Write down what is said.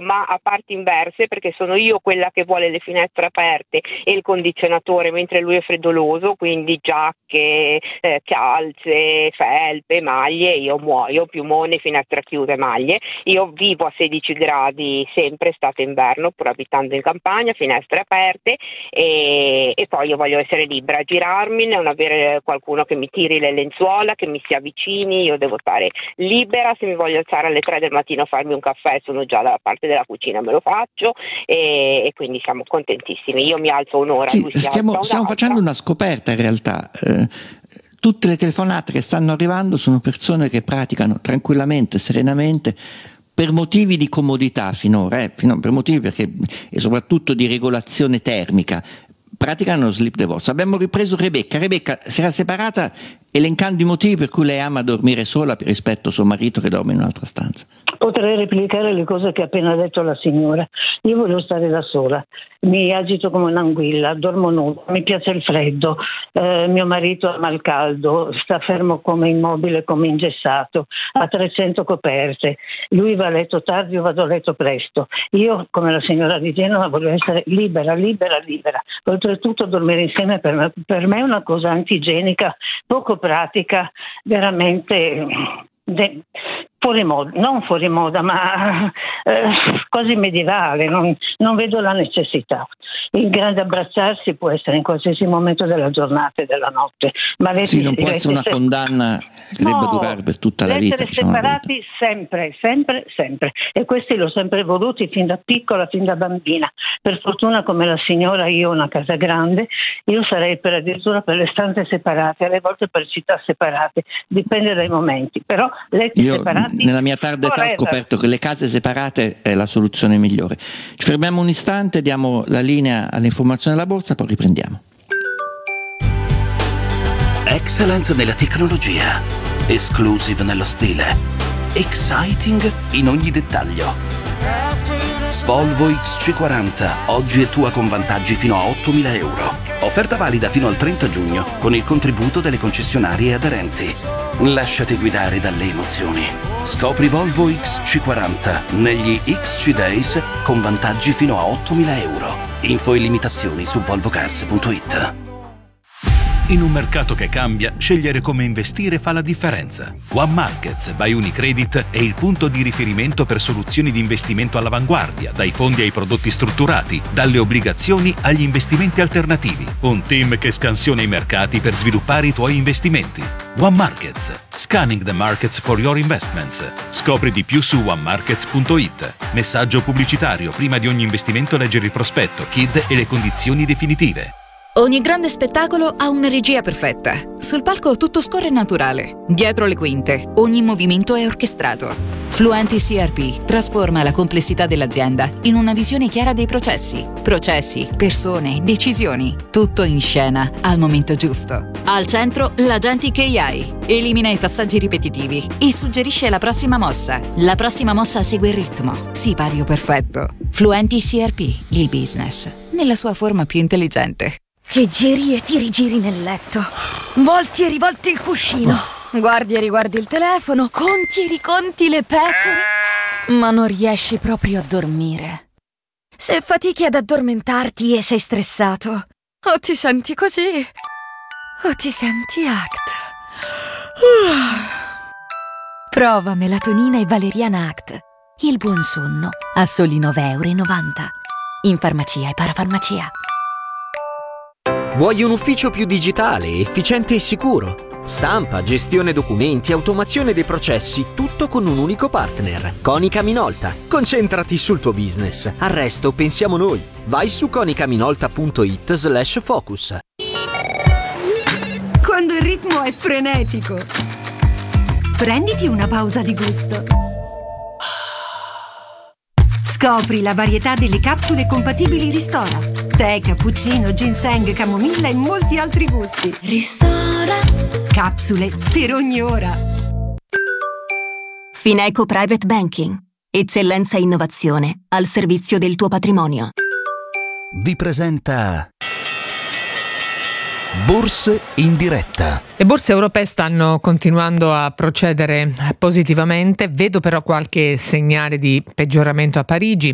ma a parti inverse, perché sono io quella che vuole le finestre aperte e il condizionatore, mentre lui è freddoloso, quindi giacche, calze, felpe, maglie, io muoio, piumone, finestra chiusa, maglie. Io vivo a 16 gradi sempre estate e inverno, pur abitando in campagna, finestre aperte, e poi io voglio essere libera a girarmi, non avere qualcuno che mi tiri le lenzuola, che mi si avvicini. Io devo stare libera. Se mi voglio alzare alle 3 del mattino a farmi un caffè, sono già dalla parte della cucina, me lo faccio, e quindi siamo contentissimi. Io mi alzo un'ora, sì, lui si alza un'altra. stiamo facendo una scoperta in realtà. Tutte le telefonate che stanno arrivando sono persone che praticano tranquillamente, serenamente, per motivi di comodità finora, per motivi perché, e soprattutto di regolazione termica, praticano sleep divorce. Abbiamo ripreso Rebecca. Rebecca si era separata elencando i motivi per cui lei ama dormire sola rispetto a suo marito che dorme in un'altra stanza. Potrei replicare le cose che ha appena detto la signora. Io voglio stare da sola, mi agito come un'anguilla, dormo nuda, mi piace il freddo, mio marito ama il caldo, sta fermo come immobile, come ingessato, ha 300 coperte, lui va a letto tardi, io vado a letto presto. Io, come la signora di Genova, voglio essere libera. Oltretutto dormire insieme per me è una cosa antigenica, poco pratica, veramente non fuori moda, ma quasi medievale. Non vedo la necessità. Il grande abbracciarsi può essere in qualsiasi momento della giornata e della notte, ma non può essere una condanna che debba durare per tutta la vita. Essere separati sempre, e questi l'ho sempre voluti fin da piccola, fin da bambina. Per fortuna, come la signora, io ho una casa grande, io sarei addirittura per le stanze separate, alle volte per città separate, dipende dai momenti, però letti separati. Nella mia tarda età ho scoperto che le case separate è la soluzione migliore. Ci fermiamo un istante, diamo la linea alle informazioni della borsa, poi riprendiamo. Excellent nella tecnologia, exclusive nello stile, exciting in ogni dettaglio. Volvo XC40 oggi è tua con vantaggi fino a 8.000 euro. Offerta valida fino al 30 giugno con il contributo delle concessionarie aderenti. Lasciati guidare dalle emozioni. Scopri Volvo XC40 negli XC Days con vantaggi fino a 8.000 euro. Info e limitazioni su volvocars.it. In un mercato che cambia, scegliere come investire fa la differenza. One Markets by Unicredit è il punto di riferimento per soluzioni di investimento all'avanguardia, dai fondi ai prodotti strutturati, dalle obbligazioni agli investimenti alternativi. Un team che scansiona i mercati per sviluppare i tuoi investimenti. One Markets. Scanning the markets for your investments. Scopri di più su onemarkets.it. Messaggio pubblicitario: prima di ogni investimento leggere il prospetto, KID e le condizioni definitive. Ogni grande spettacolo ha una regia perfetta. Sul palco tutto scorre naturale. Dietro le quinte, ogni movimento è orchestrato. Fluenti CRP trasforma la complessità dell'azienda in una visione chiara dei processi. Processi, persone, decisioni. Tutto in scena, al momento giusto. Al centro, l'Agentic AI. Elimina i passaggi ripetitivi e suggerisce la prossima mossa. La prossima mossa segue il ritmo. Sipario perfetto. Fluenti CRP, il business, nella sua forma più intelligente. Ti giri e ti rigiri nel letto, volti e rivolti il cuscino, guardi e riguardi il telefono, conti e riconti le pecore, ma non riesci proprio a dormire. Se fatichi ad addormentarti e sei stressato, o ti senti così, o ti senti ACT. Prova melatonina e valeriana ACT. Il buon sonno a soli 9,90 €. In farmacia e parafarmacia. Vuoi un ufficio più digitale, efficiente e sicuro? Stampa, gestione documenti, automazione dei processi, tutto con un unico partner. Konica Minolta. Concentrati sul tuo business. Al resto pensiamo noi. Vai su konicaminolta.it/focus. Quando il ritmo è frenetico, prenditi una pausa di gusto. Scopri la varietà delle capsule compatibili Ristora. Tè, cappuccino, ginseng, camomilla e molti altri gusti. Ristora. Capsule per ogni ora. Fineco Private Banking. Eccellenza e innovazione al servizio del tuo patrimonio. Vi presenta Borse in diretta. Le borse europee stanno continuando a procedere positivamente, vedo però qualche segnale di peggioramento a Parigi.